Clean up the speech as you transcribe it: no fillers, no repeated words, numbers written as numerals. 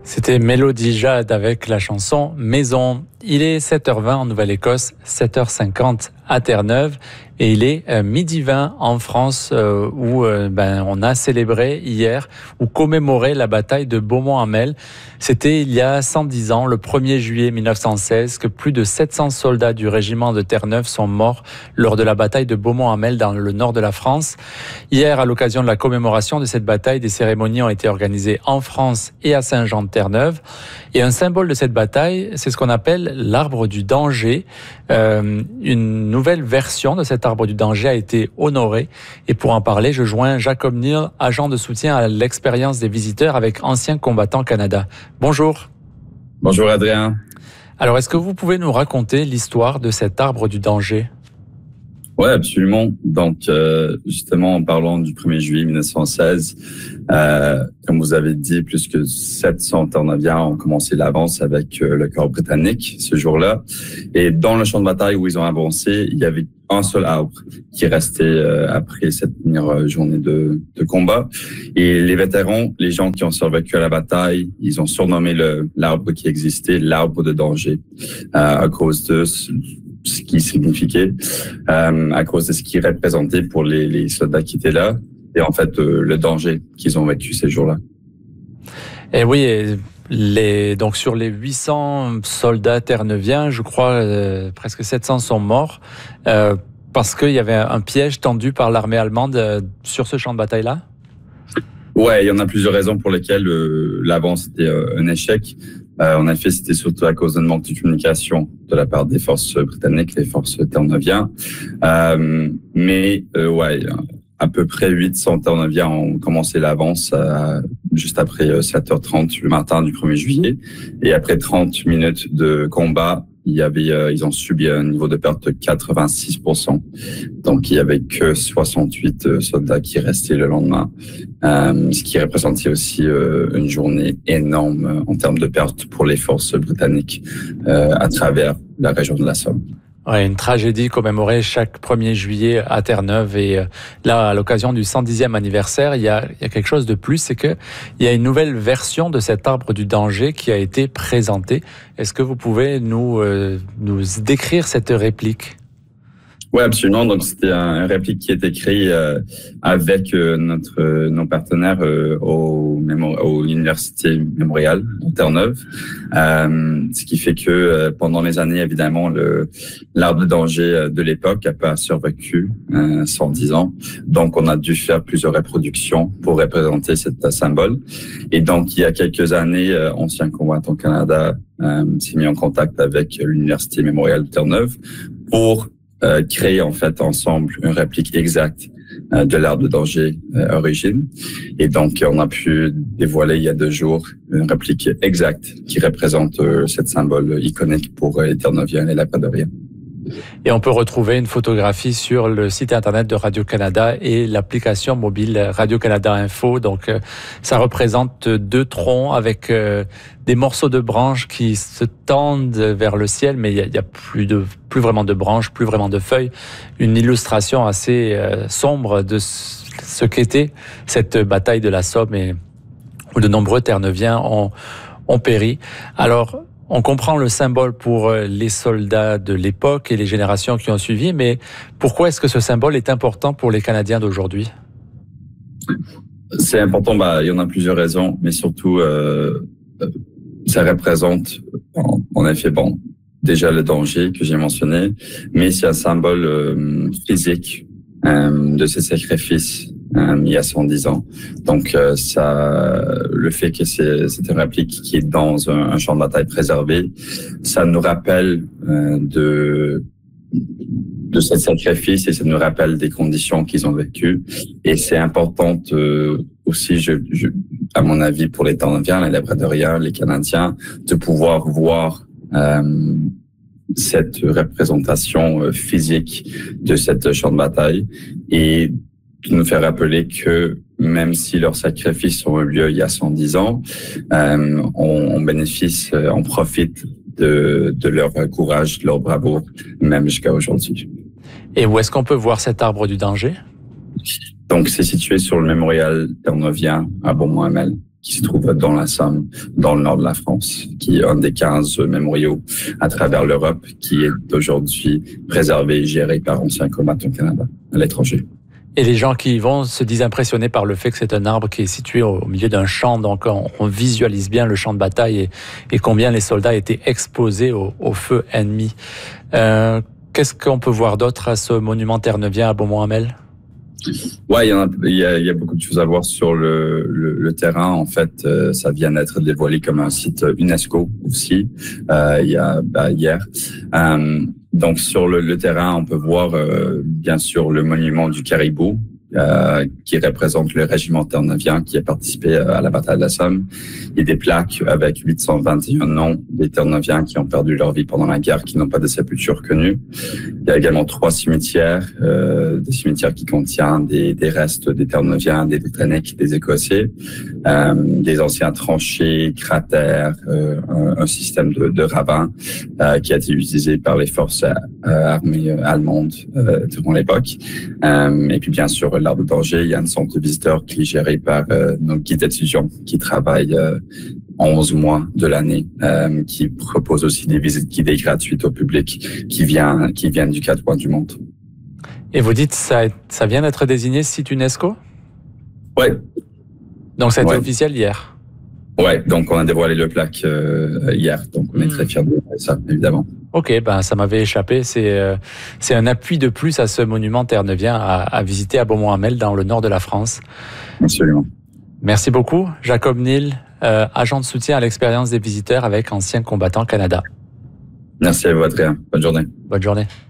C'était Mélodie Jade avec la chanson Maison. Il est 7h20 en Nouvelle-Écosse, 7h50 à Terre-Neuve et il est 12h20 en France où on a célébré hier ou commémoré la bataille de Beaumont-Hamel. C'était il y a 110 ans, le 1er juillet 1916, que plus de 700 soldats du régiment de Terre-Neuve sont morts lors de la bataille de Beaumont-Hamel dans le nord de la France. Hier, à l'occasion de la commémoration de cette bataille, des cérémonies ont été organisées en France et à Saint-Jean-de-Terre-Neuve. Et un symbole de cette bataille, c'est ce qu'on appelle l'arbre du danger. Une nouvelle version de cet arbre du danger a été honorée. Et pour en parler, je joins Jacob Neal, agent de soutien à l'expérience des visiteurs avec Anciens Combattants Canada. Bonjour. Bonjour Adrien. Alors, est-ce que vous pouvez nous raconter l'histoire de cet arbre du danger ? Oui, absolument. Donc, justement, en parlant du 1er juillet 1916, comme vous avez dit, plus que 700 Terre-Neuviens ont commencé l'avance avec le corps britannique ce jour-là. Et dans le champ de bataille où ils ont avancé, il y avait un seul arbre qui restait après cette première journée de combat. Et les vétérans, les gens qui ont survécu à la bataille, ils ont surnommé l'arbre qui existait l'arbre de danger à cause de ce qui signifiait, à cause de ce qui représentait pour les soldats qui étaient là, et en fait le danger qu'ils ont vécu ces jours-là. Et oui, donc sur les 800 soldats terre-neuviens, je crois presque 700 sont morts parce qu'il y avait un piège tendu par l'armée allemande sur ce champ de bataille-là. Ouais, il y en a plusieurs raisons pour lesquelles l'avance était un échec. En effet, c'était surtout à cause d'un manque de communication de la part des forces britanniques, les forces terre-neuviens. Mais à peu près 800 Terre-Neuviens ont commencé l'avance juste après 7h30 le matin du 1er juillet. Et après 30 minutes de combat, ils ont subi un niveau de perte de 86%. Donc, il y avait que 68 soldats qui restaient le lendemain, ce qui représentait aussi une journée énorme en termes de pertes pour les forces britanniques à travers la région de la Somme. Ouais, une tragédie commémorée chaque 1er juillet à Terre-Neuve. Et là, à l'occasion du 110e anniversaire, il y a quelque chose de plus, c'est que il y a une nouvelle version de cet arbre du danger qui a été présentée. Est-ce que vous pouvez nous décrire cette réplique ? Oui, absolument. Donc, c'était un réplique qui a été créé avec nos partenaires au l'Université Mémorial de Terre-Neuve. Ce qui fait que pendant les années, évidemment, l'arbre de danger de l'époque a pas survécu 110 ans. Donc, on a dû faire plusieurs reproductions pour représenter cet symbole. Et donc, il y a quelques années, Anciens Combattants Canada s'est mis en contact avec l'Université Mémorial de Terre-Neuve pour créer en fait ensemble une réplique exacte de l'arbre de danger origine. Et donc, on a pu dévoiler il y a 2 jours une réplique exacte qui représente cet symbole iconique pour les Terre-Neuviens et la Pradorien. Et on peut retrouver une photographie sur le site internet de Radio-Canada et l'application mobile Radio-Canada Info. Donc, ça représente 2 troncs avec des morceaux de branches qui se tendent vers le ciel, mais il y a plus vraiment de branches, plus vraiment de feuilles. Une illustration assez sombre de ce qu'était cette bataille de la Somme où de nombreux Terre-Neuviens ont péri. Alors, on comprend le symbole pour les soldats de l'époque et les générations qui ont suivi, mais pourquoi est-ce que ce symbole est important pour les Canadiens d'aujourd'hui ? C'est important, il y en a plusieurs raisons, mais surtout, ça représente, en effet, déjà le danger que j'ai mentionné, mais c'est un symbole physique de ces sacrifices il y a 110 ans. Donc, le fait que c'est une réplique qui est dans un champ de bataille préservé, ça nous rappelle de ce sacrifice et ça nous rappelle des conditions qu'ils ont vécues. Et c'est important aussi, à mon avis, pour les Terre-Neuviens, les Labradoriens, les Canadiens, de pouvoir voir cette représentation physique de cette champ de bataille et de nous faire rappeler que même si leurs sacrifices ont eu lieu il y a 110 ans, on bénéficie, on profite de leur courage, de leur bravoure, même jusqu'à aujourd'hui. Et où est-ce qu'on peut voir cet arbre du danger ? Donc, c'est situé sur le mémorial terre-neuvien à Beaumont-Hamel. qui se trouve dans la Somme, dans le nord de la France, qui est un des 15 mémoriaux à travers l'Europe, qui est aujourd'hui préservé et géré par Anciens combattants Canada à l'étranger. Et les gens qui y vont se disent impressionnés par le fait que c'est un arbre qui est situé au milieu d'un champ, donc on visualise bien le champ de bataille et combien les soldats étaient exposés au feu ennemi. Qu'est-ce qu'on peut voir d'autre à ce monument terre-neuvien à Beaumont-Hamel? Ouais, il y a beaucoup de choses à voir sur le terrain. En fait, ça vient d'être dévoilé comme un site UNESCO aussi, hier. Donc, sur le terrain, on peut voir, bien sûr, le monument du Caribou, qui représente le régiment terre-neuvien qui a participé à la bataille de la Somme. Il y a des plaques avec 821 noms des terre-neuviens qui ont perdu leur vie pendant la guerre, qui n'ont pas de sépulture connue. Il y a également 3 cimetières, des cimetières qui contiennent des restes des terre-neuviens, des Britanniques, des Écossais, des anciens tranchées, cratères, un système de ravins qui a été utilisé par les forces armées allemandes durant l'époque. Et puis bien sûr, l'arbre d'Angers, il y a un centre de visiteurs qui est géré par nos guides étudiants qui travaillent 11 mois de l'année, qui propose aussi des visites guidées gratuites au public qui viennent du 4 coins du monde. Et vous dites ça vient d'être désigné site UNESCO? Ouais. Donc ça a été officiel hier? Ouais, donc on a dévoilé le plaque hier, donc on est très fiers de ça, évidemment. Ok, ça m'avait échappé. C'est un appui de plus à ce monument terre-neuvien à visiter à Beaumont-Hamel dans le nord de la France. Absolument. Merci beaucoup, Jacob Neal, agent de soutien à l'expérience des visiteurs avec Anciens combattants Canada. Merci à vous, Adrien. Bonne journée. Bonne journée.